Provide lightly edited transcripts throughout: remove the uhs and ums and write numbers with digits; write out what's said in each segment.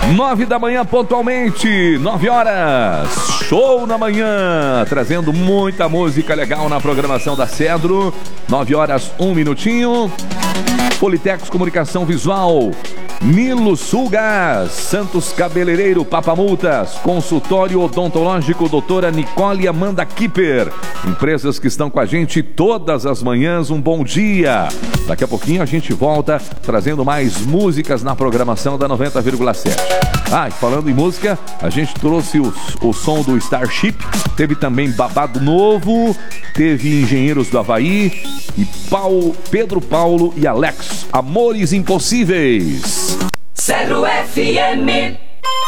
9 da manhã pontualmente, 9 horas, show na manhã, trazendo muita música legal na programação da Cedro. 9 horas, 1 minutinho. Politex Comunicação Visual, Nilo Sulgas, Santos Cabeleireiro, Papamultas, Consultório Odontológico Doutora Nicole Amanda Kipper. Empresas que estão com a gente todas as manhãs, um bom dia. Daqui a pouquinho a gente volta trazendo mais músicas na programação da 90,7. E falando em música, a gente trouxe o som do Starship, teve também Babado Novo, teve Engenheiros do Havaí e Pedro Paulo e Alex, Amores Impossíveis. Cedro FM.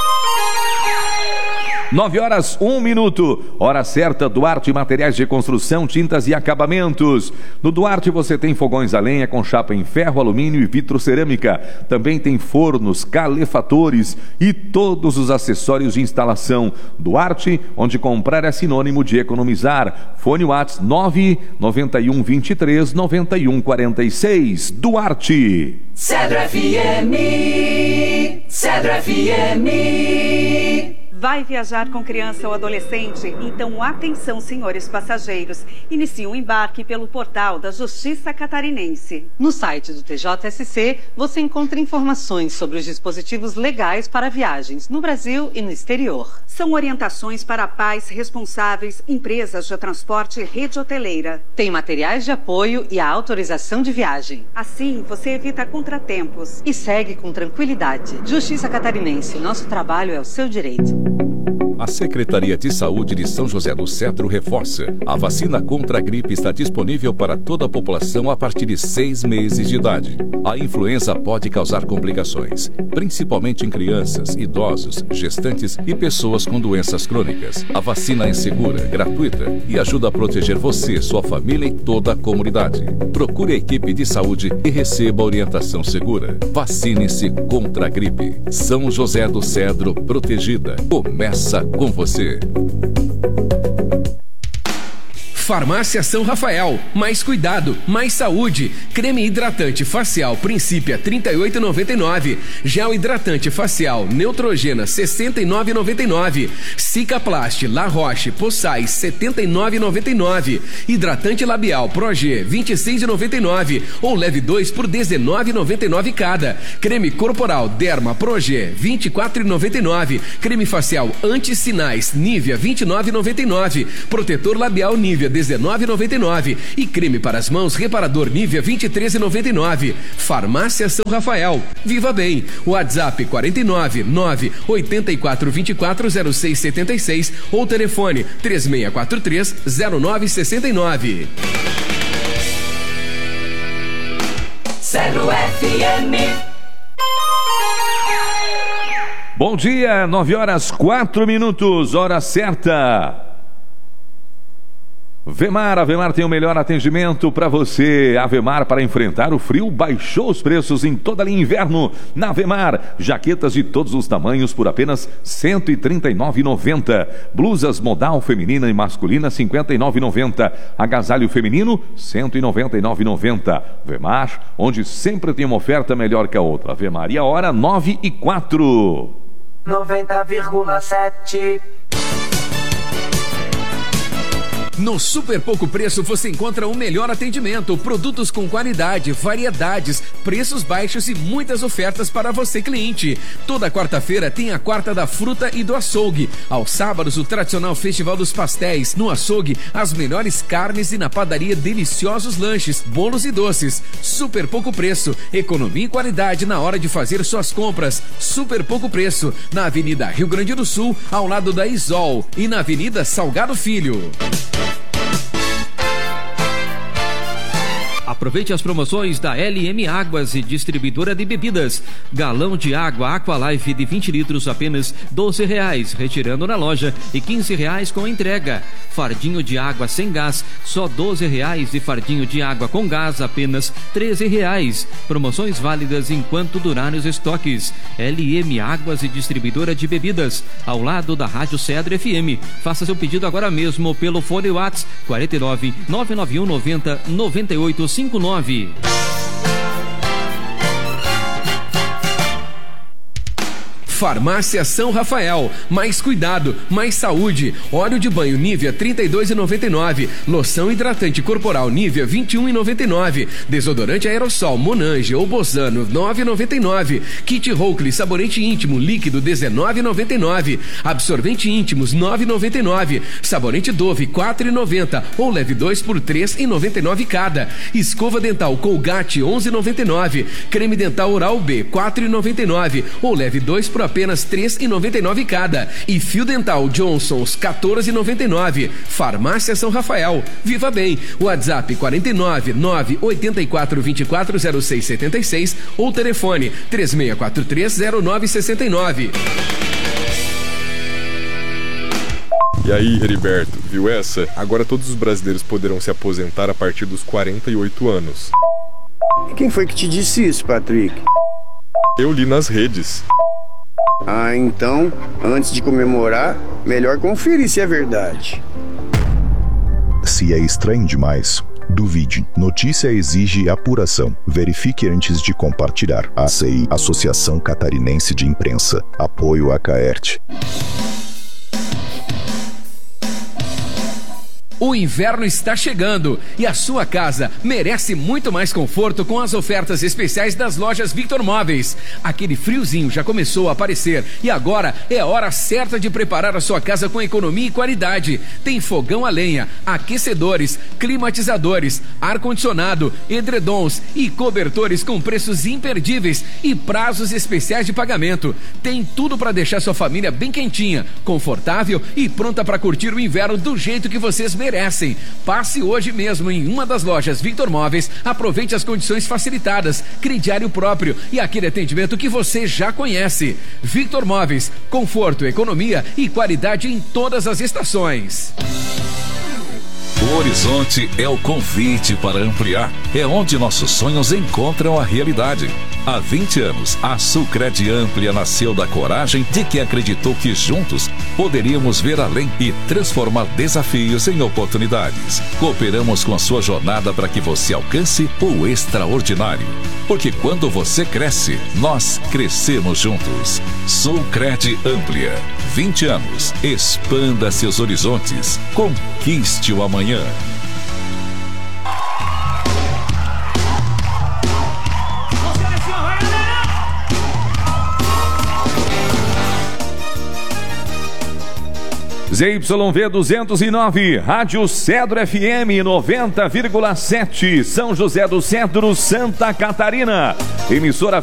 9 horas, 1 minuto. Hora certa, Duarte Materiais de Construção, Tintas e Acabamentos. No Duarte você tem fogões a lenha com chapa em ferro, alumínio e vitrocerâmica. Também tem fornos, calefatores e todos os acessórios de instalação. Duarte, onde comprar é sinônimo de economizar. Fone WhatsApp 991239146. Duarte. Cedro FM. Cedro FM. Vai viajar com criança ou adolescente? Então atenção, senhores passageiros. Inicie um embarque pelo portal da Justiça Catarinense. No site do TJSC, você encontra informações sobre os dispositivos legais para viagens no Brasil e no exterior. São orientações para pais responsáveis, empresas de transporte e rede hoteleira. Tem materiais de apoio e a autorização de viagem. Assim, você evita contratempos. E segue com tranquilidade. Justiça Catarinense, nosso trabalho é o seu direito. A Secretaria de Saúde de São José do Cedro reforça: a vacina contra a gripe está disponível para toda a população a partir de 6 meses de idade. A influenza pode causar complicações, principalmente em crianças, idosos, gestantes e pessoas com doenças crônicas. A vacina é segura, gratuita e ajuda a proteger você, sua família e toda a comunidade. Procure a equipe de saúde e receba orientação segura. Vacine-se contra a gripe. São José do Cedro, protegida. Começa com você. Farmácia São Rafael, mais cuidado, mais saúde. Creme hidratante facial Princípio 38,99. Gel hidratante facial Neutrogena 69,99. Cicaplast La Roche Poçais 79,99. Hidratante labial Proge 26,99 ou leve 2 por 19,99 cada. Creme corporal Derma Proge 24,99. Creme facial anti-sinais Nivea 29,99. Protetor labial Nivea 19,99 e creme para as mãos reparador Nivea 23,99. Farmácia São Rafael. Viva bem. WhatsApp 49 9 84 24 06 76 ou telefone 3643 0969. Cedro FM. Bom dia, 9 horas 4 minutos, hora certa. Vemar, a Vemar tem o melhor atendimento para você. A Vemar, para enfrentar o frio, baixou os preços em toda a linha inverno. Na Vemar, jaquetas de todos os tamanhos por apenas R$ 139,90. Blusas modal feminina e masculina R$ 59,90. Agasalho feminino R$ 199,90. Vemar, onde sempre tem uma oferta melhor que a outra. Vemar, e a hora 9h04. 90,7. No Super Pouco Preço você encontra o melhor atendimento, produtos com qualidade, variedades, preços baixos e muitas ofertas para você, cliente. Toda quarta-feira tem a Quarta da Fruta e do Açougue. Aos sábados, o tradicional Festival dos Pastéis. No Açougue, as melhores carnes e na padaria, deliciosos lanches, bolos e doces. Super Pouco Preço, economia e qualidade na hora de fazer suas compras. Super Pouco Preço, na Avenida Rio Grande do Sul, ao lado da Isol, e na Avenida Salgado Filho. Aproveite as promoções da LM Águas e Distribuidora de Bebidas. Galão de água Aqualife de 20 litros apenas R$12, retirando na loja, e R$15 com entrega. Fardinho de água sem gás, só R$12, e fardinho de água com gás apenas R$13. Promoções válidas enquanto durarem os estoques. LM Águas e Distribuidora de Bebidas, ao lado da Rádio Cedro FM. Faça seu pedido agora mesmo pelo fone WhatsApp 49 991 90 9859. Farmácia São Rafael. Mais cuidado, mais saúde. Óleo de banho Nivea R$ 32,99. Loção hidratante corporal Nivea R$ 21,99. Desodorante aerossol Monange ou Bozano R$ 9,99. Kit Hokley sabonete íntimo líquido R$ 19,99. Absorvente íntimos R$ 9,99. Sabonete Dove R$ 4,90 ou leve 2 por R$ 3,99 cada. Escova dental Colgate R$ 11,99. Creme dental Oral B R$ 4,99 ou leve 2 por apenas R$ 3,99 cada. E fio dental Johnson's R$ 14,99. Farmácia São Rafael. Viva bem. WhatsApp 49 984 24 06 76 ou telefone 3643 0969. E aí, Heriberto, viu essa? Agora todos os brasileiros poderão se aposentar a partir dos 48 anos. Quem foi que te disse isso, Patrick? Eu li nas redes. Ah, então, antes de comemorar, melhor conferir se é verdade. Se é estranho demais, duvide. Notícia exige apuração. Verifique antes de compartilhar. ACI, Associação Catarinense de Imprensa. Apoio a Caerte. O inverno está chegando e a sua casa merece muito mais conforto com as ofertas especiais das lojas Victor Móveis. Aquele friozinho já começou a aparecer e agora é a hora certa de preparar a sua casa com economia e qualidade. Tem fogão a lenha, aquecedores, climatizadores, ar-condicionado, edredons e cobertores com preços imperdíveis e prazos especiais de pagamento. Tem tudo para deixar sua família bem quentinha, confortável e pronta para curtir o inverno do jeito que vocês merecem. Passe hoje mesmo em uma das lojas Victor Móveis, aproveite as condições facilitadas, crediário próprio e aquele atendimento que você já conhece. Victor Móveis, conforto, economia e qualidade em todas as estações. O Horizonte é o convite para ampliar. É onde nossos sonhos encontram a realidade. Há 20 anos, a Sulcred Amplia nasceu da coragem de quem acreditou que juntos poderíamos ver além e transformar desafios em oportunidades. Cooperamos com a sua jornada para que você alcance o extraordinário. Porque quando você cresce, nós crescemos juntos. Sulcred Amplia. 20 anos. Expanda seus horizontes. Conquiste o amanhã. ZYV 209, Rádio Cedro FM 90,7, São José do Cedro, Santa Catarina. Emissora